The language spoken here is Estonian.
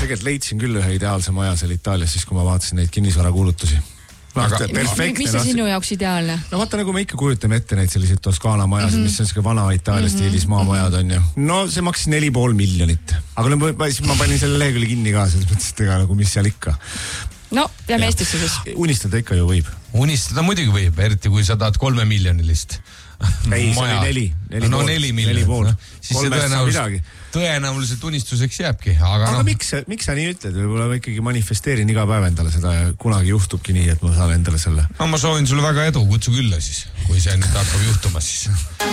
tegelikult leidsin küll ühe ideaalse maja seal Itaalias siis, kui ma vaatasin neid kinnisvarakuulutusi. Mis see sinu jaoks ideaalne? No vaata, nagu me ikka kujutame ette neid selliseid Toskaana majasid, mis on selline vana Itaalia stiilis maamajad on ju. No see maksis 4,5 miljonit. Aga ma panin selle lehekülje kinni ka, selles mõttes, et ega nagu mis seal ikka. No, jääme Eestisse siis. Unistada ikka ju võib. Unistada muidugi võib, eriti kui sa tahad 3 miljonilist. Ei, see oli 4. No 4 miljonit. Siis see tõenäoliselt unistuseks jääbki. Aga miks sa nii ütled? Võib-olla ma ikkagi manifesteerin iga päev endale seda ja kunagi juhtubki nii, et ma saan endale selle. No ma soovin sulle väga edu, kutsu külla siis, kui see nüüd hakkab juhtuma siis.